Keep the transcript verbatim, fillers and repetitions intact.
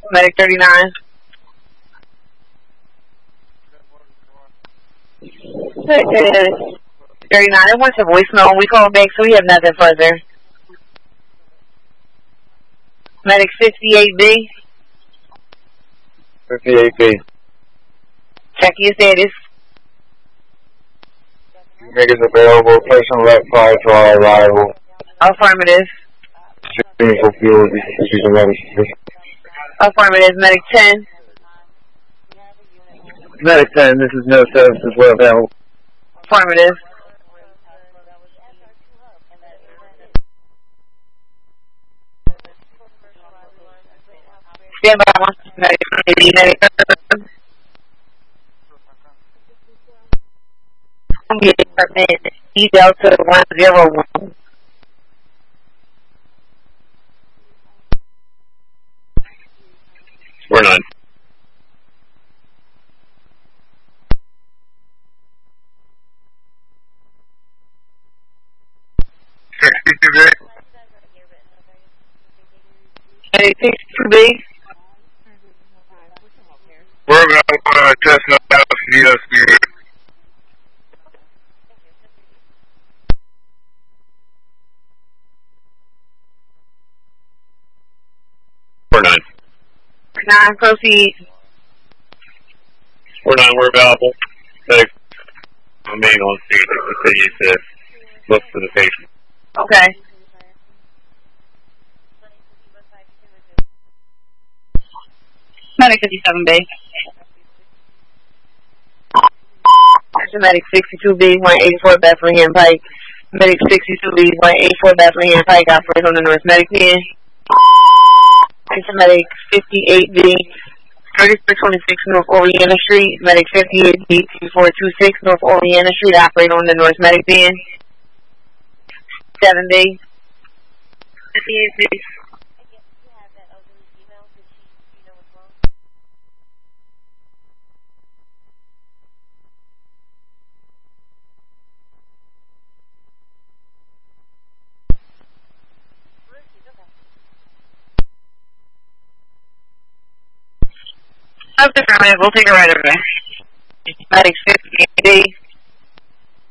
Medic thirty-nine. thirty-nine, it went to voicemail. We called back, so we have nothing further. Medic fifty-eight B. fifty-eight B. Check your status. Niggas available. Person left five to our arrival. Affirmative. For fuel. Affirmative. Medic ten. Medic ten, this is no service as well available. Affirmative. Stand by one. Medic medic. E Delta one zero one. Four nine. Sixty-two B. Medic sixty-two B. We're going to uh, test out C S P. Four nine. Nine, proceed. Four nine, we're available. Medic, remain on scene. Continue to look for the patient. Okay. Medic fifty-seven B. Medic sixty-two B, one eighty-four Bethlehem Pike. Medic sixty-two B, one eighty-four Bethlehem Pike, operates on the North Medic ten. Medic fifty-eight B, thirty-six twenty-six North Oriana Street. Medic fifty-eight B, two four two six North Oriana Street, operate on the North Medic ten. seven B. fifty-eight B. Affirmative, we'll take a right over there. Medic fifty-eight B.